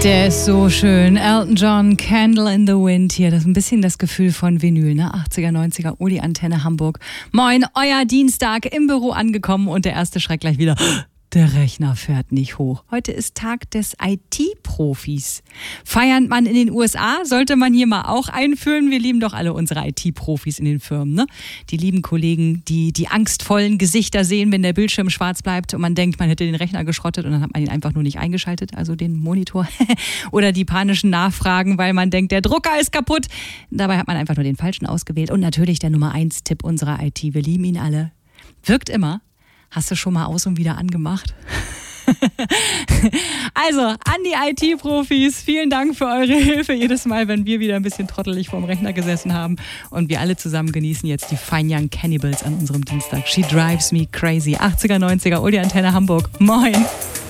Der ist so schön. Elton John, Candle in the Wind hier. Das ist ein bisschen das Gefühl von Vinyl, ne? 80er, 90er, Uli Antenne Hamburg. Moin, euer Dienstag im Büro angekommen und der erste Schreck gleich wieder. Der Rechner fährt nicht hoch. Heute ist Tag des IT-Profis. Feiert man in den USA, sollte man hier mal auch einführen. Wir lieben doch alle unsere IT-Profis in den Firmen, ne? Die lieben Kollegen, die die angstvollen Gesichter sehen, wenn der Bildschirm schwarz bleibt und man denkt, man hätte den Rechner geschrottet und dann hat man ihn einfach nur nicht eingeschaltet, also den Monitor. Oder die panischen Nachfragen, weil man denkt, der Drucker ist kaputt. Dabei hat man einfach nur den falschen ausgewählt. Und natürlich der Nummer 1 Tipp unserer IT. Wir lieben ihn alle. Wirkt immer. Hast du schon mal aus und wieder angemacht? Also, an die IT-Profis, vielen Dank für eure Hilfe jedes Mal, wenn wir wieder ein bisschen trottelig vorm Rechner gesessen haben. Und wir alle zusammen genießen jetzt die Fine Young Cannibals an unserem Dienstag. She drives me crazy. 80er, 90er, Uli Antenne Hamburg. Moin!